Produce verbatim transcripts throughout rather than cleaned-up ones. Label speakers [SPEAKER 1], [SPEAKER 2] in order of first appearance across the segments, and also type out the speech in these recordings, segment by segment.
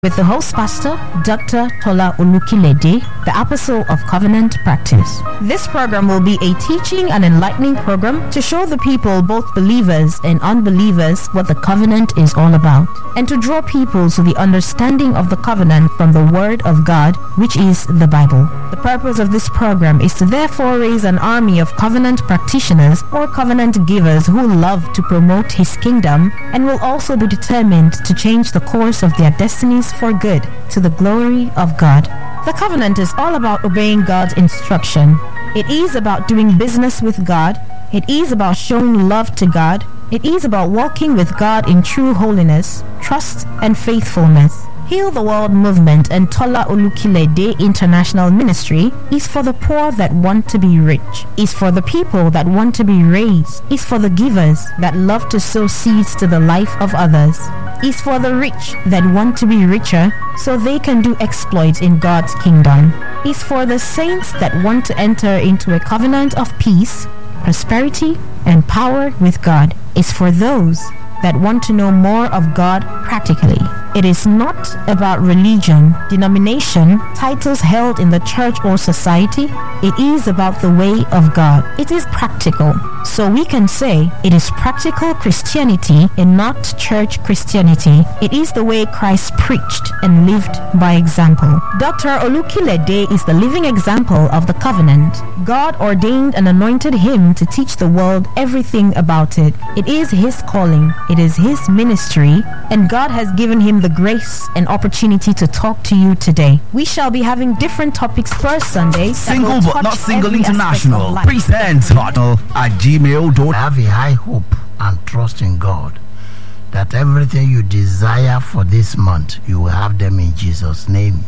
[SPEAKER 1] with the host pastor, Doctor Tola Olukilede, the Apostle of Covenant Practice. This program will be a teaching and enlightening program to show the people, both believers and unbelievers, what the covenant is all about, and to draw people to the understanding of the covenant from the Word of God, which is the Bible. The purpose of this program is to therefore raise an army of covenant practitioners or covenant givers who love to promote His kingdom and will also be determined to change the course of their destinies for good, to the glory of God. The covenant is all about obeying God's instruction. It is about doing business with God. It is about showing love to God. It is about walking with God in true holiness, trust, and faithfulness. Heal the World Movement and Tola Olukilede International Ministry is for the poor that want to be rich, is for the people that want to be raised, is for the givers that love to sow seeds to the life of others, is for the rich that want to be richer so they can do exploits in God's kingdom, is for the saints that want to enter into a covenant of peace, prosperity, and power with God, is for those that want to know more of God practically. It is not about religion, denomination, titles held in the church or society. It is about the way of God. It is practical. So we can say it is practical Christianity and not church Christianity. It is the way Christ preached and lived by example. Doctor Olukilede is the living example of the covenant. God ordained and anointed him to teach the world everything about it. It is his calling. It is his ministry, and God has given him the grace and opportunity to talk to you today. We shall be having different topics per Sunday.
[SPEAKER 2] Single but not single international presents Bottle at gmail dot com.
[SPEAKER 3] Have a high hope and trust in God that everything you desire for this month, you will have them in Jesus' name.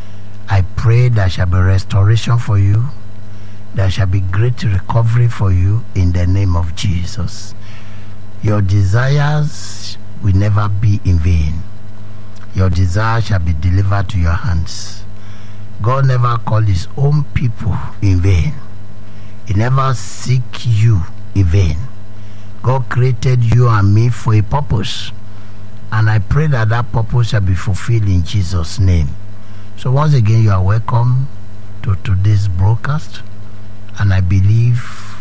[SPEAKER 3] I pray there shall be restoration for you. There shall be great recovery for you in the name of Jesus. Your desires will never be in vain. Your desire shall be delivered to your hands. God never called his own people in vain. He never seek you in vain. God created you and me for a purpose, and I pray that that purpose shall be fulfilled in Jesus' name. So once again, you are welcome to today's broadcast, and I believe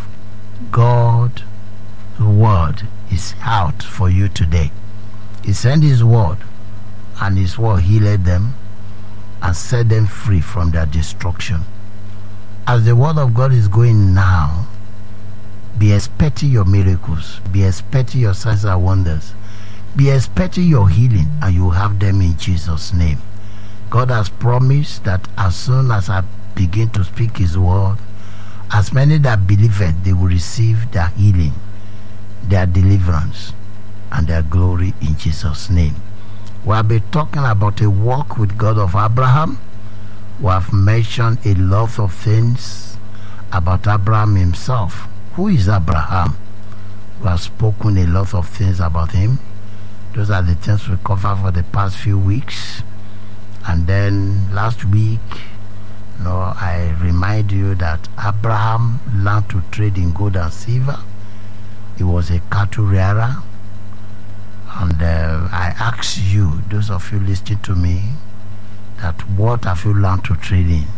[SPEAKER 3] God's word is out for you today. He sent his word, and his word healed them and set them free from their destruction. As the word of God is going now, be expecting your miracles, be expecting your signs and wonders, be expecting your healing, and you will have them in Jesus' name. God has promised that as soon as I begin to speak his word, as many that believe it, they will receive their healing, their deliverance, and their glory in Jesus' name. We have been talking about a walk with God of Abraham. We have mentioned a lot of things about Abraham himself. Who is Abraham? We have spoken a lot of things about him. Those are the things we covered for the past few weeks. And then last week, you know, I remind you that Abraham learned to trade in gold and silver. He was a cattle rearer. And uh, I ask you, those of you listening to me, that what have you learned to trade in?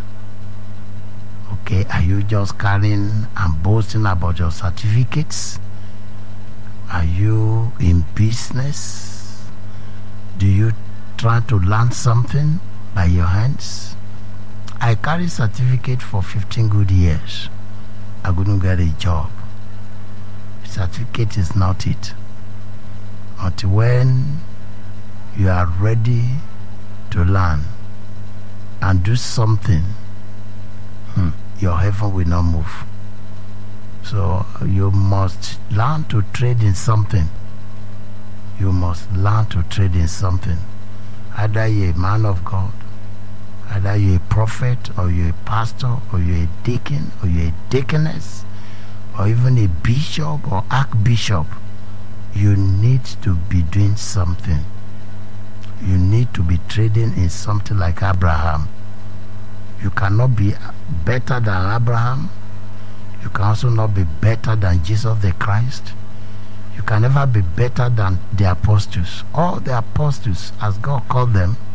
[SPEAKER 3] Okay, are you just carrying and boasting about your certificates? Are you in business? Do you try to learn something by your hands? I carry certificate for fifteen good years. I couldn't get a job. Certificate is not it. Until when you are ready to learn and do something, hmm, your heaven will not move. So you must learn to trade in something. You must learn to trade in something. Either you're a man of God, either you're a prophet, or you're a pastor, or you're a deacon, or you're a deaconess, or even a bishop or archbishop. You need to be doing something. You need to be trading in something like Abraham. You cannot be better than Abraham. You can also not be better than Jesus the Christ. You can never be better than the apostles. All the apostles, as God called them,